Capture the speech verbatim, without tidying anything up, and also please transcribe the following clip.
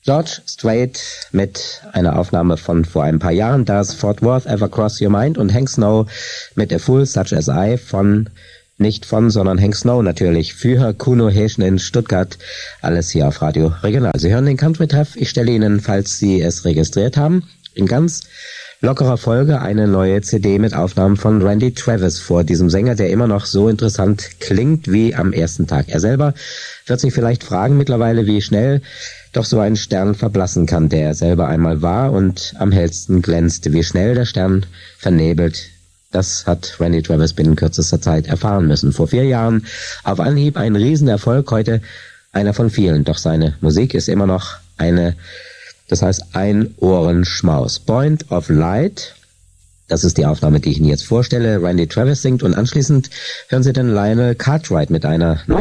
George Strait mit einer Aufnahme von vor ein paar Jahren, Does Fort Worth Ever Cross Your Mind, und Hank Snow mit A Fool Such As I von, nicht von, sondern Hank Snow natürlich, für Kuno Heeschen in Stuttgart. Alles hier auf Radio Regional. Sie hören den Country-Treff. Ich stelle Ihnen, falls Sie es registriert haben, in ganz lockerer Folge eine neue C D mit Aufnahmen von Randy Travis vor, diesem Sänger, der immer noch so interessant klingt wie am ersten Tag. Er selber wird sich vielleicht fragen mittlerweile, wie schnell doch so ein Stern verblassen kann, der er selber einmal war und am hellsten glänzte. Wie schnell der Stern vernebelt, das hat Randy Travis binnen kürzester Zeit erfahren müssen. Vor vier Jahren auf Anhieb ein Riesenerfolg, heute einer von vielen. Doch seine Musik ist immer noch eine, das heißt ein Ohrenschmaus. Point of Light, das ist die Aufnahme, die ich Ihnen jetzt vorstelle. Randy Travis singt und anschließend hören Sie dann Lionel Cartwright mit einer neuen